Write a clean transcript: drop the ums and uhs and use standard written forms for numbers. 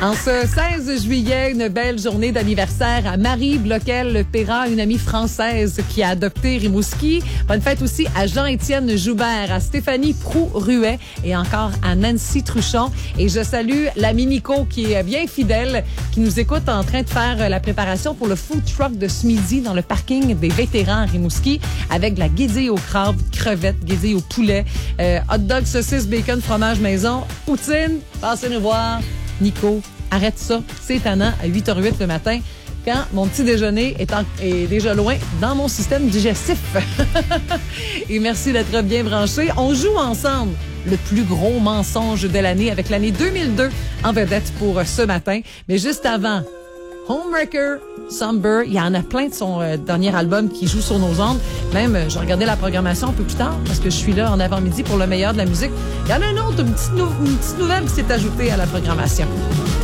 En ce 16 juillet, une belle journée d'anniversaire à Marie Bloquel-Perra, une amie française qui a adopté Rimouski. Bonne fête aussi à Jean-Étienne Joubert, à Stéphanie Proux-Ruet et encore à Nancy Truchon. Et je salue l'ami Nico qui est bien fidèle, qui nous écoute en train de faire la préparation pour le food truck de ce midi dans le parking des vétérans à Rimouski avec de la guédille au crabe, crevettes, guédille au poulet, hot dog, saucisse, bacon, fromage maison, poutine. Passez nous voir. Nico, arrête ça. C'est étonnant à 8h08 le matin quand mon petit déjeuner est déjà loin dans mon système digestif. Et merci d'être bien branchés. On joue ensemble le plus gros mensonge de l'année avec l'année 2002 en vedette pour ce matin. Mais juste avant, Homewrecker, Somber, il y en a plein de son dernier album qui joue sur nos ondes. Même, je regardais la programmation un peu plus tard parce que je suis là en avant-midi pour le meilleur de la musique. Il y en a une autre, une petite nouvelle qui s'est ajoutée à la programmation.